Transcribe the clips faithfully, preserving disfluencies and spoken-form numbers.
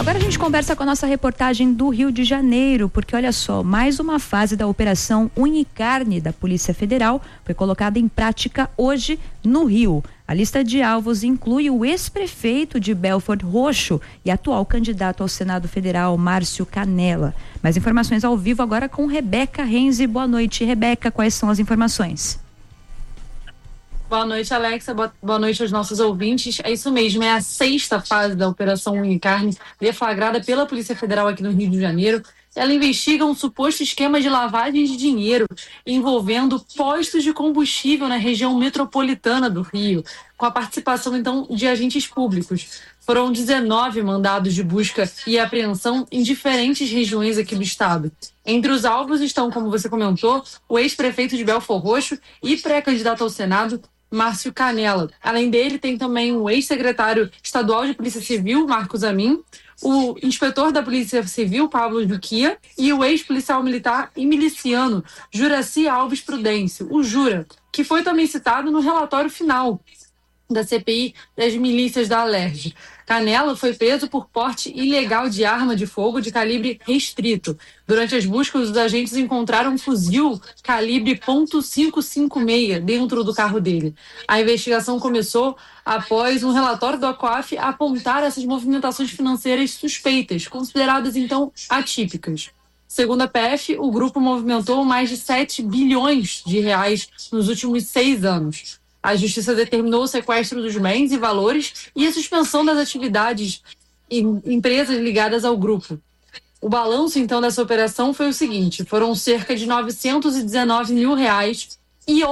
Agora a gente conversa com a nossa reportagem do Rio de Janeiro, porque olha só, mais uma fase da Operação Unha e Carne da Polícia Federal foi colocada em prática hoje no Rio. A lista de alvos inclui o ex-prefeito de Belford Roxo e atual candidato ao Senado Federal, Márcio Canella. Mais informações ao vivo agora com Rebeca Renzi. Boa noite, Rebeca. Quais são as informações? Boa noite, Alexa. Boa, boa noite aos nossos ouvintes. É isso mesmo, é a sexta fase da Operação Unha e Carne, deflagrada pela Polícia Federal aqui no Rio de Janeiro. Ela investiga um suposto esquema de lavagem de dinheiro envolvendo postos de combustível na região metropolitana do Rio, com a participação, então, de agentes públicos. Foram dezenove mandados de busca e apreensão em diferentes regiões aqui do estado. Entre os alvos estão, como você comentou, o ex-prefeito de Belford Roxo e pré-candidato ao Senado, Márcio Canella. Além dele, tem também o ex-secretário estadual de Polícia Civil, Marcos Amin, o inspetor da Polícia Civil, Pablo Duquia, e o ex-policial militar e miliciano, Juraci Alves Prudêncio, o Jura, que foi também citado no relatório final da C P I das milícias da Alerj. Canella foi preso por porte ilegal de arma de fogo de calibre restrito. Durante as buscas, os agentes encontraram um fuzil calibre ponto quinhentos e cinquenta e seis dentro do carro dele. A investigação começou após um relatório do ACOAF apontar essas movimentações financeiras suspeitas, consideradas então atípicas. Segundo a P F, o grupo movimentou mais de sete bilhões de reais nos últimos seis anos. A Justiça determinou o sequestro dos bens e valores e a suspensão das atividades em empresas ligadas ao grupo. O balanço, então, dessa operação foi o seguinte: foram cerca de novecentos e dezenove mil reais e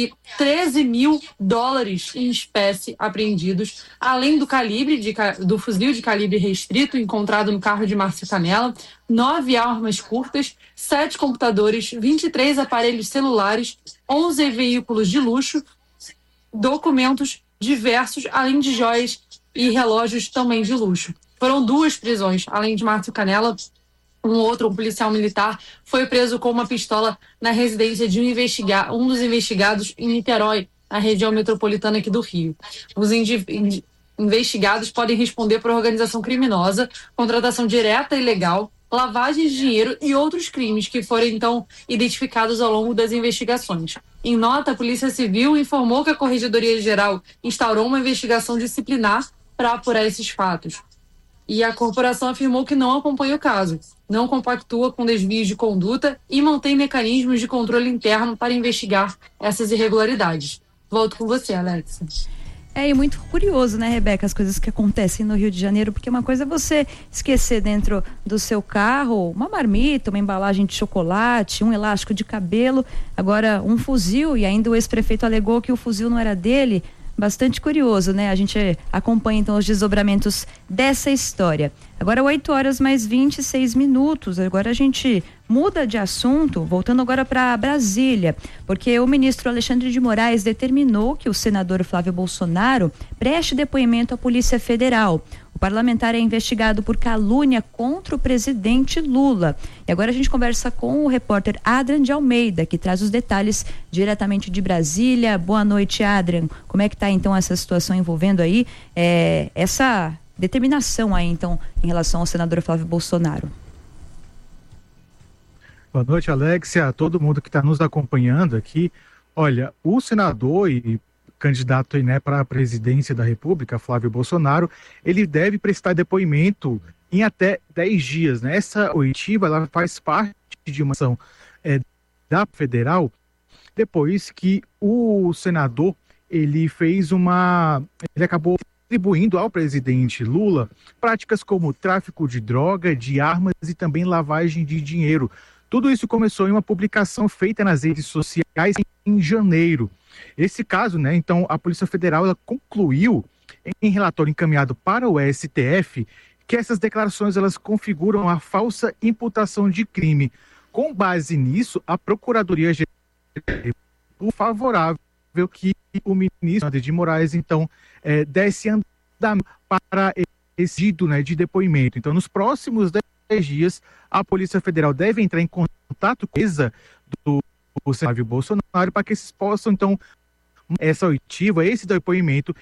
treze mil dólares em espécie apreendidos, além do calibre de, do fuzil de calibre restrito encontrado no carro de Márcio Canella, nove armas curtas, sete computadores, vinte e três aparelhos celulares, onze veículos de luxo, documentos diversos, além de joias e relógios também de luxo. Foram duas prisões, além de Márcio Canella, um outro, um policial militar, foi preso com uma pistola na residência de um, investiga- um dos investigados em Niterói, na região metropolitana aqui do Rio. Os indi- investigados podem responder por organização criminosa, contratação direta e ilegal, lavagem de dinheiro e outros crimes que foram, então, identificados ao longo das investigações. Em nota, a Polícia Civil informou que a Corregedoria Geral instaurou uma investigação disciplinar para apurar esses fatos. E a corporação afirmou que não acompanha o caso, não compactua com desvios de conduta e mantém mecanismos de controle interno para investigar essas irregularidades. Volto com você, Alexa. É, e muito curioso, né, Rebeca, as coisas que acontecem no Rio de Janeiro, porque uma coisa é você esquecer dentro do seu carro uma marmita, uma embalagem de chocolate, um elástico de cabelo, agora um fuzil, e ainda o ex-prefeito alegou que o fuzil não era dele. Bastante curioso, né? A gente acompanha então os desdobramentos dessa história. Agora oito horas mais vinte e seis minutos. Agora a gente muda de assunto, voltando agora para Brasília, porque o ministro Alexandre de Moraes determinou que o senador Flávio Bolsonaro preste depoimento à Polícia Federal. O parlamentar é investigado por calúnia contra o presidente Lula. E agora a gente conversa com o repórter Adrian de Almeida, que traz os detalhes diretamente de Brasília. Boa noite, Adrian. Como é que está então essa situação envolvendo aí é, essa determinação aí então em relação ao senador Flávio Bolsonaro? Boa noite, Alexia, a todo mundo que está nos acompanhando aqui. Olha, o senador e candidato, né, para a presidência da República, Flávio Bolsonaro, ele deve prestar depoimento em até dez dias, né? Essa oitiva, ela faz parte de uma ação é, da Federal, depois que o senador, ele fez uma, ele acabou atribuindo ao presidente Lula práticas como tráfico de droga, de armas e também lavagem de dinheiro. Tudo isso começou em uma publicação feita nas redes sociais em janeiro. Esse caso, né, então, a Polícia Federal ela concluiu, em relatório encaminhado para o S T F, que essas declarações elas configuram a falsa imputação de crime. Com base nisso, a Procuradoria-Geral favorável que o ministro Alexandre de Moraes, então, é, desse andamento para esse pedido, né, de depoimento. Então, nos próximos dez dias, a Polícia Federal deve entrar em contato com a empresa do Flávio Bolsonaro para que eles possam, então, essa oitiva, esse depoimento